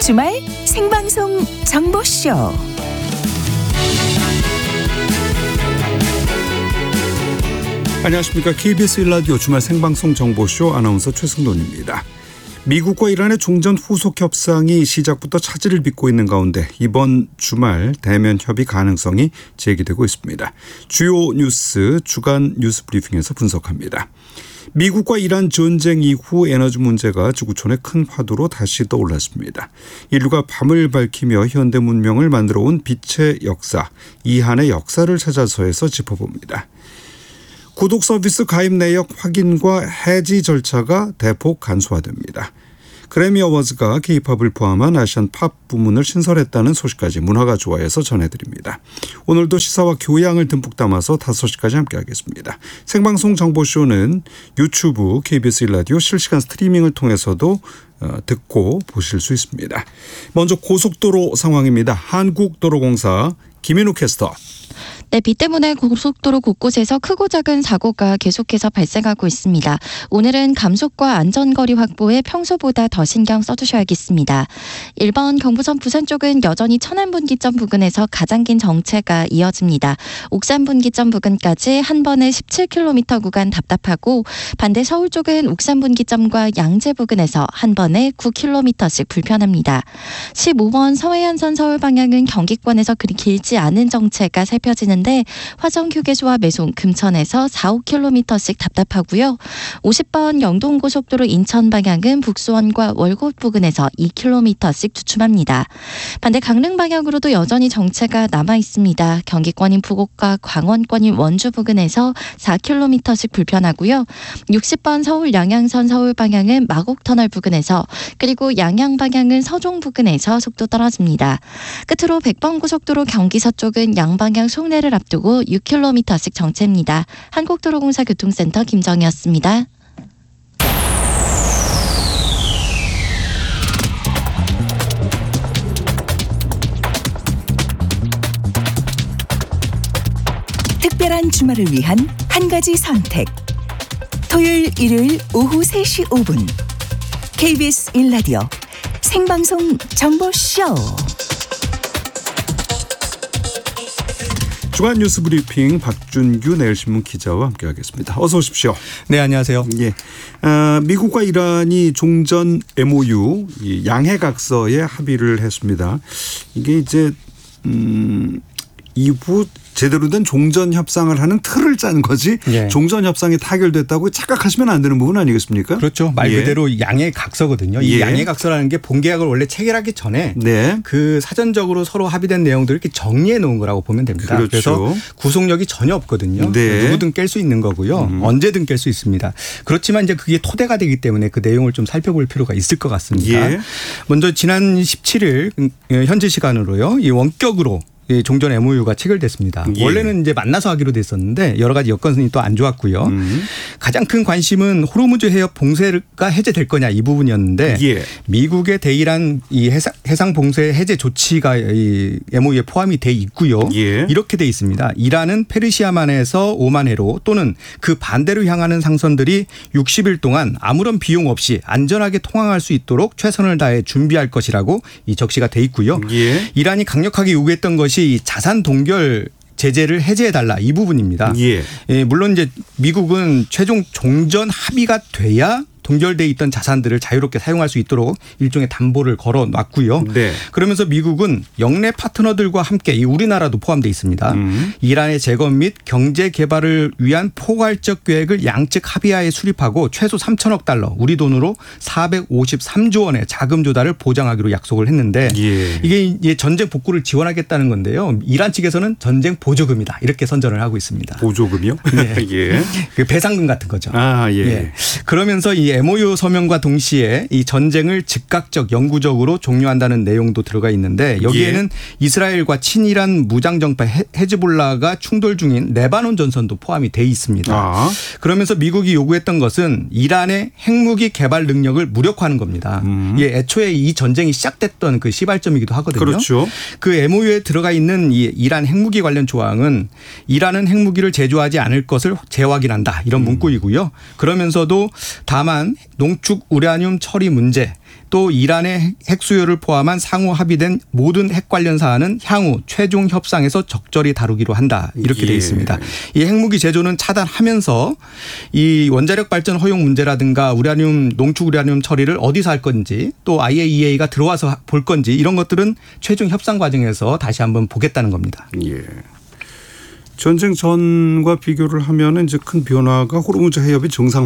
주말 생방송 정보쇼. 안녕하십니까. KBS 1라디오 주말 생방송 정보쇼 아나운서 최승돈입니다. 미국과 이란의 종전 후속 협상이 시작부터 차질을 빚고 있는 가운데 이번 주말 대면 협의 가능성이 제기되고 있습니다. 주요 뉴스 주간 뉴스 브리핑에서 분석합니다. 미국과 이란 전쟁 이후 에너지 문제가 지구촌의 큰 화두로 다시 떠올랐습니다. 인류가 밤을 밝히며 현대 문명을 만들어온 빛의 역사, 이한의 역사를 찾아서에서 짚어봅니다. 구독 서비스 가입 내역 확인과 해지 절차가 대폭 간소화됩니다. 그래미 어워즈가 K-팝을 포함한 아시안 팝 부문을 신설했다는 소식까지 문화가 좋아해서 전해드립니다. 오늘도 시사와 교양을 듬뿍 담아서 5시까지 함께하겠습니다. 생방송 정보쇼는 유튜브 KBS 1라디오 실시간 스트리밍을 통해서도 듣고 보실 수 있습니다. 먼저 고속도로 상황입니다. 한국도로공사 김인우 캐스터. 네, 비 때문에 고속도로 곳곳에서 크고 작은 사고가 계속해서 발생하고 있습니다. 오늘은 감속과 안전거리 확보에 평소보다 더 신경 써주셔야겠습니다. 1번 경부선 부산 쪽은 여전히 천안분기점 부근에서 가장 긴 정체가 이어집니다. 옥산분기점 부근까지 한 번에 17km 구간 답답하고, 반대 서울 쪽은 옥산분기점과 양재 부근에서 한 번에 9km씩 불편합니다. 15번 서해안선 서울 방향은 경기권에서 그리 길지 않은 정체가 살펴지는데 화정휴게소와 매송, 금천에서 4, 5km씩 답답하고요. 50번 영동고속도로 인천 방향은 북수원과 월곶 부근에서 2km씩 주춤합니다. 반대 강릉 방향으로도 여전히 정체가 남아 있습니다. 경기권인 부곡과 광원권인 원주 부근에서 4km씩 불편하고요. 60번 서울 양양선 서울 방향은 마곡터널 부근에서, 그리고 양양 방향은 서종 부근에서 속도 떨어집니다. 끝으로 100번 고속도로 경기서 쪽은 양방향 송내를 앞두고 6km씩 정체입니다. 한국도로공사 교통센터 김정희였습니다. 특별한 주말을 위한 한 가지 선택. 토요일, 일요일 오후 3시 5분 KBS 1라디오 생방송 정보쇼. 주간 뉴스 브리핑 박준규 내일신문 기자와 함께하겠습니다. 어서 오십시오. 네, 안녕하세요. 예, 미국과 이란이 종전 MOU 양해각서에 합의를 했습니다. 이게 이제 이후 제대로 된 종전 협상을 하는 틀을 짠 거지, 예. 종전 협상이 타결됐다고 착각하시면 안 되는 부분 아니겠습니까? 그렇죠. 말 그대로 양해각서거든요. 이 양해각서라는 게 본계약을 원래 체결하기 전에 그 사전적으로 서로 합의된 내용들을 이렇게 정리해 놓은 거라고 보면 됩니다. 그렇죠. 그래서 구속력이 전혀 없거든요. 누구든 깰 수 있는 거고요. 언제든 깰 수 있습니다. 그렇지만 이제 그게 토대가 되기 때문에 그 내용을 좀 살펴볼 필요가 있을 것 같습니다. 먼저 지난 17일 현지 시간으로요, 이 원격으로 종전 MOU가 체결됐습니다. 원래는 이제 만나서 하기로 됐었는데 여러 가지 여건이 또 안 좋았고요. 가장 큰 관심은 호르무즈 해협 봉쇄가 해제될 거냐 이 부분이었는데 미국의 대이란 이 해상 봉쇄 해제 조치가 이 MOU에 포함이 돼 있고요. 이렇게 돼 있습니다. 이란은 페르시아만에서 오만해로 또는 그 반대로 향하는 상선들이 60일 동안 아무런 비용 없이 안전하게 통항할 수 있도록 최선을 다해 준비할 것이라고 이 적시가 돼 있고요. 이란이 강력하게 요구했던 것이 이 자산 동결 제재를 해제해달라 이 부분입니다. 물론 이제 미국은 최종 종전 합의가 돼야 동결돼 있던 자산들을 자유롭게 사용할 수 있도록 일종의 담보를 걸어놨고요. 그러면서 미국은 영내 파트너들과 함께 이 우리나라도 포함되어 있습니다. 이란의 재건 및 경제 개발을 위한 포괄적 계획을 양측 합의하에 수립하고 최소 3천억 달러 우리 돈으로 453조 원의 자금 조달을 보장하기로 약속을 했는데 이게 이제 전쟁 복구를 지원하겠다는 건데요. 이란 측에서는 전쟁 보조금이다 이렇게 선전을 하고 있습니다. 보조금이요? 네. 그 배상금 같은 거죠. 그러면서 이 MOU 서명과 동시에 이 전쟁을 즉각적 영구적으로 종료한다는 내용도 들어가 있는데 여기에는 이스라엘과 친이란 무장정파 헤즈볼라가 충돌 중인 레바논 전선도 포함이 돼 있습니다. 그러면서 미국이 요구했던 것은 이란의 핵무기 개발 능력을 무력화하는 겁니다. 이게 애초에 이 전쟁이 시작됐던 그 시발점이기도 하거든요. 그렇죠. 그 MOU에 들어가 있는 이 이란 핵무기 관련 조항은 이란은 핵무기를 제조하지 않을 것을 재확인한다 이런 문구이고요. 그러면서도 다만 농축 우라늄 처리 문제, 또 이란의 핵 수요를 포함한 상호 합의된 모든 핵 관련 사안은 향후 최종 협상에서 적절히 다루기로 한다. 이렇게 되어 있습니다. 이 핵무기 제조는 차단하면서 이 원자력 발전 허용 문제라든가 우라늄 농축 우라늄 처리를 어디서 할 건지 또 IAEA가 들어와서 볼 건지 이런 것들은 최종 협상 과정에서 다시 한번 보겠다는 겁니다. 예. 전쟁 전과 비교를 하면은 이제 큰 변화가 호르무즈 해협이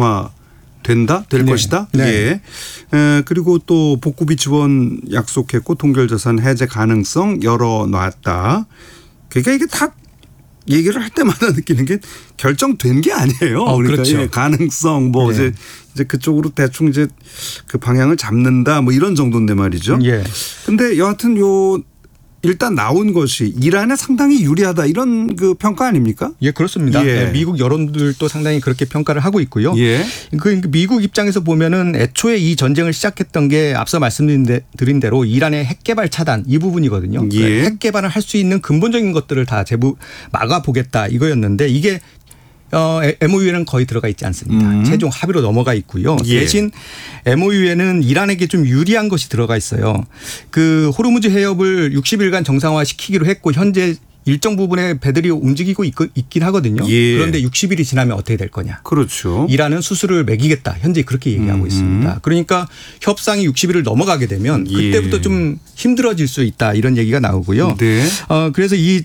될 것이다. 네. 예. 그리고 또 복구비 지원 약속했고 동결자산 해제 가능성 열어놨다. 그러니까 이게 다 얘기를 할 때마다 느끼는 게 결정된 게 아니에요. 그러니까 그렇죠. 가능성 뭐 이제 그쪽으로 대충 이제 그 방향을 잡는다 뭐 이런 정도인데 말이죠. 예. 근데 여하튼 일단 나온 것이 이란에 상당히 유리하다 이런 그 평가 아닙니까? 예, 그렇습니다. 예. 미국 여론들도 상당히 그렇게 평가를 하고 있고요. 예. 그 미국 입장에서 보면은 애초에 이 전쟁을 시작했던 게 앞서 말씀드린 대로 이란의 핵 개발 차단 이 부분이거든요. 예. 그러니까 핵 개발을 할 수 있는 근본적인 것들을 다 제부 막아보겠다 이거였는데 이게 MOU에는 거의 들어가 있지 않습니다. 최종 합의로 넘어가 있고요. 예. 대신 MOU에는 이란에게 좀 유리한 것이 들어가 있어요. 그 호르무즈 해협을 60일간 정상화 시키기로 했고 현재 일정 부분의 배들이 움직이고 있긴 하거든요. 예. 그런데 60일이 지나면 어떻게 될 거냐. 그렇죠. 이란은 수수료를 매기겠다. 현재 그렇게 얘기하고 있습니다. 그러니까 협상이 60일을 넘어가게 되면 그때부터 좀 힘들어질 수 있다. 이런 얘기가 나오고요. 네. 그래서 이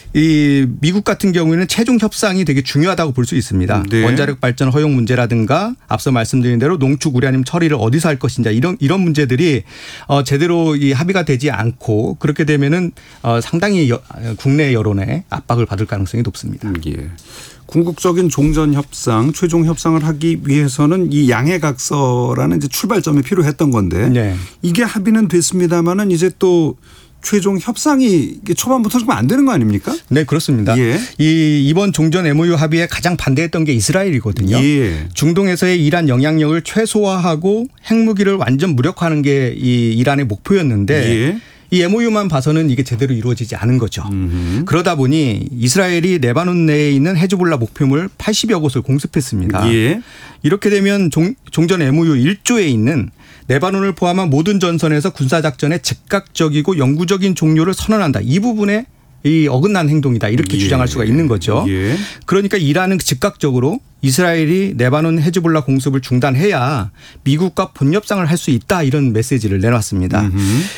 미국 같은 경우에는 최종 협상이 되게 중요하다고 볼 수 있습니다. 네. 원자력 발전 허용 문제라든가 앞서 말씀드린 대로 농축 우라늄 처리를 어디서 할 것인지 이런 문제들이 제대로 이 합의가 되지 않고 그렇게 되면은 상당히 국내 여론에 압박을 받을 가능성이 높습니다. 예. 궁극적인 종전 협상, 최종 협상을 하기 위해서는 이 양해각서라는 이제 출발점이 필요했던 건데 네. 이게 합의는 됐습니다만은 이제 또 최종 협상이 초반부터 좀 안 되는 거 아닙니까? 네, 그렇습니다. 예. 이번 종전 MOU 합의에 가장 반대했던 게 이스라엘이거든요. 예. 중동에서의 이란 영향력을 최소화하고 핵무기를 완전 무력화하는 게 이 이란의 목표였는데 예. 이 MOU만 봐서는 이게 제대로 이루어지지 않은 거죠. 그러다 보니 이스라엘이 레바논 내에 있는 헤즈볼라 목표물 80여 곳을 공습했습니다. 예. 이렇게 되면 종전 MOU 1조에 있는 레바논을 포함한 모든 전선에서 군사작전의 즉각적이고 영구적인 종료를 선언한다. 이 부분에 이 어긋난 행동이다. 이렇게 주장할 수가 있는 거죠. 예. 그러니까 이란은 즉각적으로 이스라엘이 레바논 헤즈볼라 공습을 중단해야 미국과 본협상을 할 수 있다. 이런 메시지를 내놨습니다.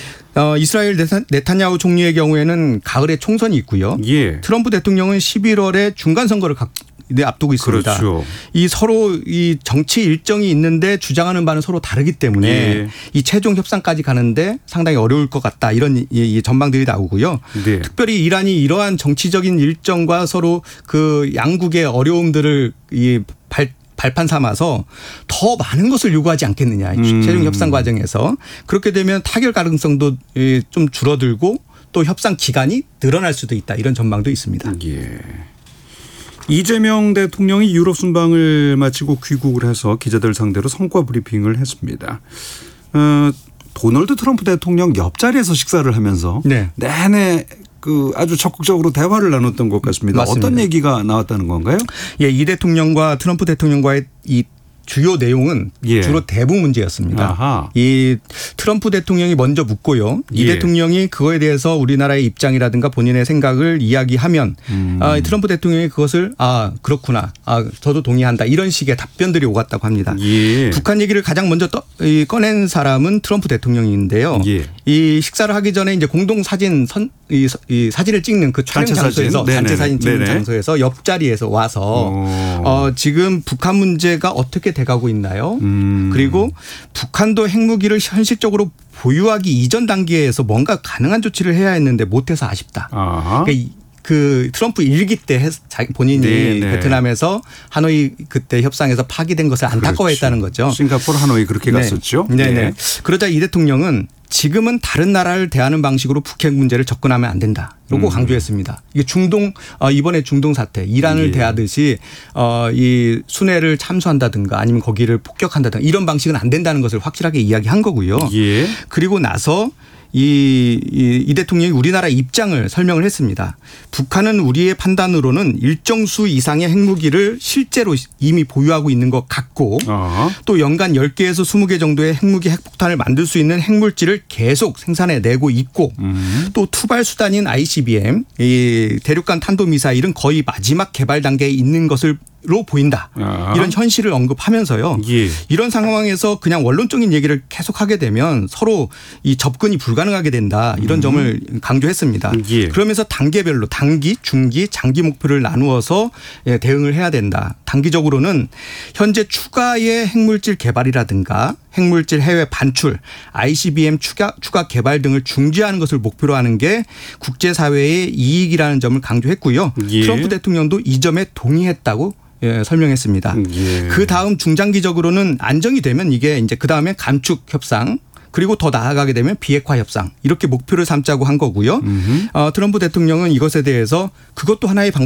이스라엘 네타냐후 총리의 경우에는 가을에 총선이 있고요. 예. 트럼프 대통령은 11월에 중간선거를 앞두고 있습니다. 그렇죠. 이 서로 이 정치 일정이 있는데 주장하는 바는 서로 다르기 때문에 예. 이 최종 협상까지 가는데 상당히 어려울 것 같다 이런 이 전망들이 나오고요. 네. 특별히 이란이 이러한 정치적인 일정과 서로 그 양국의 어려움들을 발판 삼아서 더 많은 것을 요구하지 않겠느냐. 최종 협상 과정에서. 그렇게 되면 타결 가능성도 좀 줄어들고 또 협상 기간이 늘어날 수도 있다. 이런 전망도 있습니다. 예. 이재명 대통령이 유럽 순방을 마치고 귀국을 해서 기자들 상대로 성과 브리핑을 했습니다. 도널드 트럼프 대통령 옆자리에서 식사를 하면서 네. 내내 그 아주 적극적으로 대화를 나눴던 것 같습니다. 맞습니다. 어떤 얘기가 나왔다는 건가요? 예, 이 대통령과 트럼프 대통령과의 이 주요 내용은 예. 주로 대북 문제였습니다. 아하. 이 트럼프 대통령이 먼저 묻고요. 이 예. 대통령이 그거에 대해서 우리나라의 입장이라든가 본인의 생각을 이야기하면 트럼프 대통령이 그것을 그렇구나. 저도 동의한다. 이런 식의 답변들이 오갔다고 합니다. 예. 북한 얘기를 가장 먼저 꺼낸 사람은 트럼프 대통령인데요. 예. 이 식사를 하기 전에 이제 공동 사진 이 사진을 찍는 그 촬영 장소에서 단체 사진 찍는 장소에서 옆자리에서 와서 지금 북한 문제가 어떻게 돼가고 있나요? 그리고 북한도 핵무기를 현실적으로 보유하기 이전 단계에서 뭔가 가능한 조치를 해야 했는데 못해서 아쉽다. 그러니까 그 트럼프 일기 때 본인이 베트남에서 하노이 그때 협상에서 파기된 것을 안타까워했다는 거죠. 싱가포르 하노이 그렇게 갔었죠. 네네. 네. 그러자 이 대통령은 지금은 다른 나라를 대하는 방식으로 북핵 문제를 접근하면 안 된다. 라고 강조했습니다. 이게 이번에 중동 사태, 이란을 대하듯이 이 순회를 참수한다든가 아니면 거기를 폭격한다든가 이런 방식은 안 된다는 것을 확실하게 이야기한 거고요. 예. 그리고 나서 이 대통령이 우리나라 입장을 설명을 했습니다. 북한은 우리의 판단으로는 일정 수 이상의 핵무기를 실제로 이미 보유하고 있는 것 같고 또 연간 10개에서 20개 정도의 핵무기 핵폭탄을 만들 수 있는 핵물질을 계속 생산해내고 있고 또 투발 수단인 ICBM 이 대륙간 탄도미사일은 거의 마지막 개발 단계에 있는 것으로 보인다. 이런 현실을 언급하면서요. 예. 이런 상황에서 그냥 원론적인 얘기를 계속하게 되면 서로 이 접근이 불가능하게 된다. 이런 점을 강조했습니다. 예. 그러면서 단계별로 단기, 중기, 장기 목표를 나누어서 대응을 해야 된다. 단기적으로는 현재 추가의 핵물질 개발이라든가 핵물질 해외 반출, ICBM 추가 개발 등을 중지하는 것을 목표로 하는 게 국제사회의 이익이라는 점을 강조했고요. 예. 트럼프 대통령도 이 점에 동의했다고 설명했습니다. 예. 그 다음 중장기적으로는 안정이 되면 이게 이제 그 다음에 감축 협상 그리고 더 나아가게 되면 비핵화 협상 이렇게 목표를 삼자고 한 거고요. 트럼프 대통령은 이것에 대해서 그것도 하나의 방법